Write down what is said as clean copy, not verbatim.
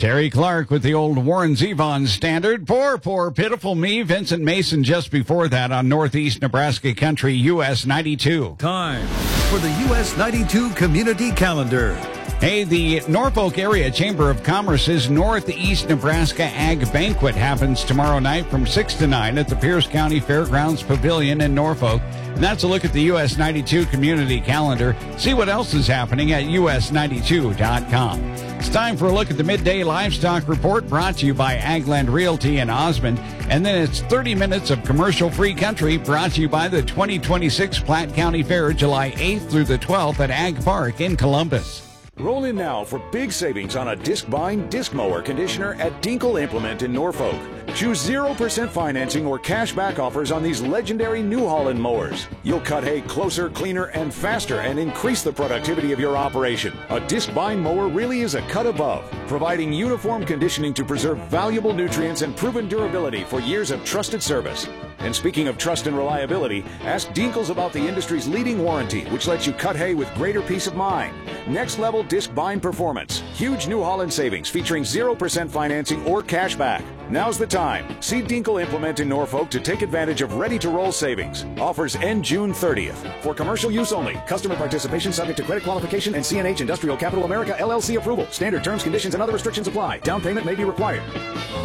Terry Clark with the old Warren Zevon standard. Poor, poor, pitiful me. Vincent Mason just before that on Northeast Nebraska Country, US 92. Time for the US 92 Community Calendar. Hey, the Norfolk Area Chamber of Commerce's Northeast Nebraska Ag Banquet happens tomorrow night from 6 to 9 at the Pierce County Fairgrounds Pavilion in Norfolk. And that's a look at the US 92 Community Calendar. See what else is happening at us92.com. It's time for a look at the Midday Livestock Report brought to you by Agland Realty in Osmond. And then it's 30 minutes of commercial-free country brought to you by the 2026 Platte County Fair, July 8th through the 12th at Ag Park in Columbus. Roll in now for big savings on a disc-bind disc mower conditioner at Dinkle Implement in Norfolk. Choose 0% financing or cash back offers on these legendary New Holland mowers. You'll cut hay closer, cleaner, and faster and increase the productivity of your operation. A disc-bind mower really is a cut above, providing uniform conditioning to preserve valuable nutrients and proven durability for years of trusted service. And speaking of trust and reliability, ask Dinkles about the industry's leading warranty, which lets you cut hay with greater peace of mind. Next level disc bind performance. Huge New Holland savings featuring 0% financing or cash back. Now's the time. See Dinkle Implement in Norfolk to take advantage of ready-to-roll savings. Offers end June 30th. For commercial use only. Customer participation subject to credit qualification and CNH Industrial Capital America LLC approval. Standard terms, conditions, and other restrictions apply. Down payment may be required.